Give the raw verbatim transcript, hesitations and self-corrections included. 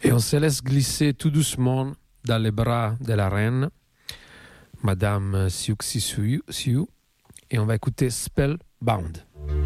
Et on se laisse glisser tout doucement dans les bras de la reine, Madame Siouxsie Sioux, et on va écouter Spellbound.